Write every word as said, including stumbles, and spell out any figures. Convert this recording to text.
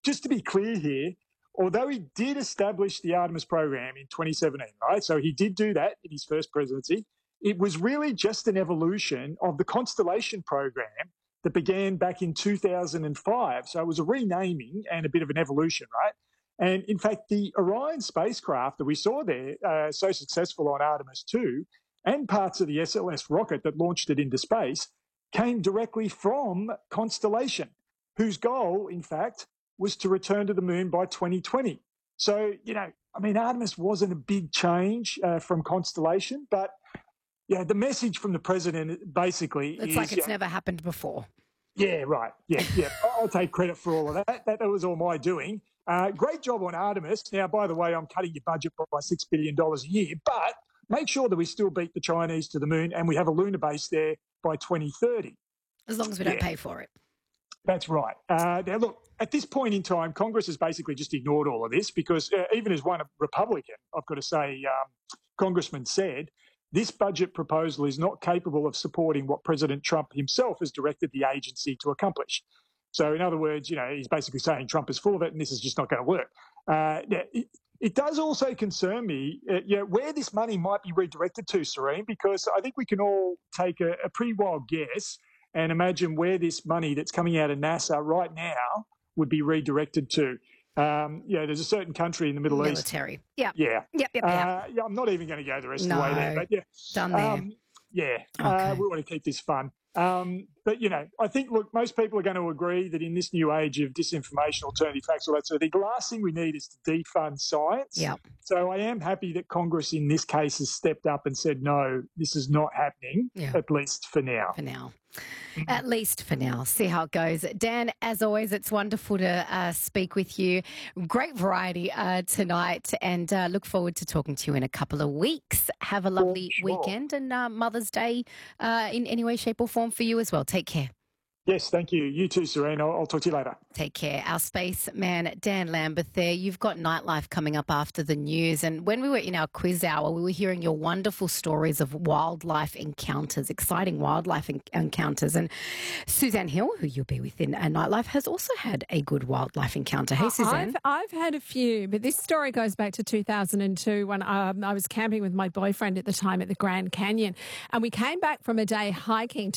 just to be clear here, although he did establish the Artemis program in twenty seventeen, right? So he did do that in his first presidency. It was really just an evolution of the Constellation program that began back in two thousand five. So it was a renaming and a bit of an evolution, right? And in fact, the Orion spacecraft that we saw there, uh, so successful on Artemis two, and parts of the S L S rocket that launched it into space, came directly from Constellation, whose goal, in fact, was to return to the moon by twenty twenty. So, you know, I mean, Artemis wasn't a big change uh, from Constellation, but yeah, the message from the president basically it's is... It's like it's yeah, never happened before. Yeah, right. Yeah, yeah. I'll take credit for all of that. That, that was all my doing. Uh, great job on Artemis. Now, by the way, I'm cutting your budget by six billion dollars a year, but make sure that we still beat the Chinese to the moon and we have a lunar base there by twenty thirty. As long as we don't yeah. pay for it. That's right. Uh, now, look, at this point in time, Congress has basically just ignored all of this because uh, even as one Republican, I've got to say, um, Congressman said, this budget proposal is not capable of supporting what President Trump himself has directed the agency to accomplish. So, in other words, you know, he's basically saying Trump is full of it and this is just not going to work. Uh, it, it does also concern me, uh, you know, where this money might be redirected to, Serene, because I think we can all take a, a pretty wild guess and imagine where this money that's coming out of NASA right now would be redirected to. Um, yeah, there's a certain country in the Middle Military. East. Yeah. Yeah. Yep, yep, uh, yep. yeah. I'm not even going to go the rest no, of the way there. But yeah. Done there. Um, yeah. Okay. Uh, we want to keep this fun. Um, but, you know, I think, look, most people are going to agree that in this new age of disinformation, alternative facts, all that sort of thing, the last thing we need is to defund science. Yep. So I am happy that Congress in this case has stepped up and said, no, this is not happening, yeah. at least for now. For now. At least for now. See how it goes. Dan, as always, it's wonderful to uh, speak with you. Great variety uh, tonight, and uh, look forward to talking to you in a couple of weeks. Have a lovely sure. weekend and uh, Mother's Day uh, in any way, shape or form for you as well. Take care. Yes, thank you. You too, Serene. I'll, I'll talk to you later. Take care. Our spaceman, Dan Lambeth there. You've got Nightlife coming up after the news. And when we were in our quiz hour, we were hearing your wonderful stories of wildlife encounters, exciting wildlife en- encounters. And Suzanne Hill, who you'll be with in uh, Nightlife, has also had a good wildlife encounter. Hey, Suzanne. I've, I've had a few, but this story goes back to two thousand two when um, I was camping with my boyfriend at the time at the Grand Canyon. And we came back from a day hiking to